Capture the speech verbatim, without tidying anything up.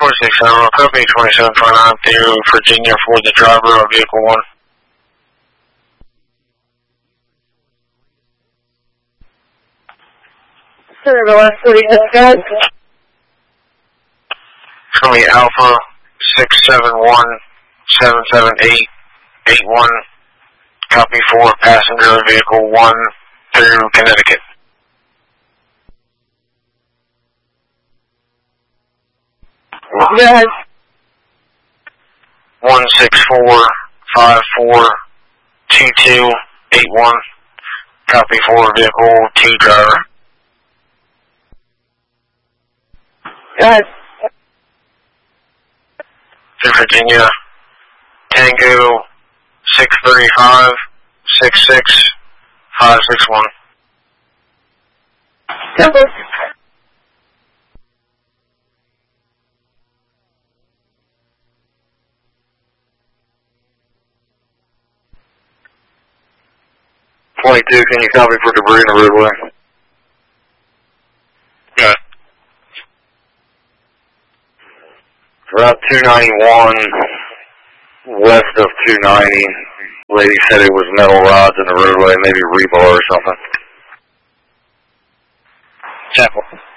twenty-six Federal, copy twenty-seven twenty-nine through Virginia for the driver of vehicle one. Center of last thirty, guys. It's going to be Alpha six seven one seven seven eight eight one, copy for passenger vehicle one through Connecticut. Go ahead. one six four five four two two eight one, copy for vehicle two driver. Go ahead. To Virginia, Tango six three five six six five six one. Temple. twenty-two, can you copy for debris in the roadway? Good. Route two ninety-one, west of two ninety. Lady said it was metal rods in the roadway, maybe rebar or something. Chapel.